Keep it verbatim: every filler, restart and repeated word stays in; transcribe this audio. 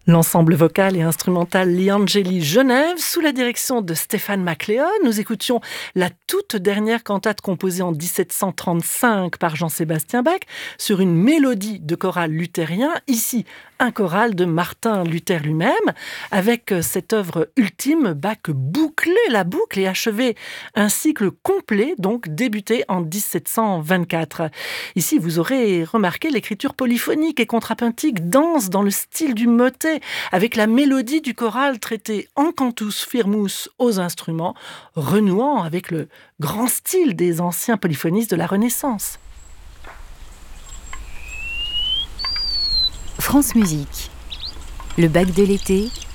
L'ensemble vocal et instrumental Gli Angeli Genève, sous la direction de Stéphane MacLeod. Nous écoutions la toute dernière cantate composée en dix-sept cent trente-cinq par Jean-Sébastien Bach sur une mélodie de choral luthérien, ici un choral de Martin Luther lui-même. Avec cette œuvre ultime, Bach bouclait la boucle et achevait un cycle complet, donc débuté en dix-sept cent vingt-quatre. Ici, vous aurez remarqué l'écriture polyphonique et contrapuntique danse dans le style du motet, avec la mélodie du choral traitée en cantus firmus aux instruments, renouant avec le grand style des anciens polyphonistes de la Renaissance. France Musique, le Bach de l'été,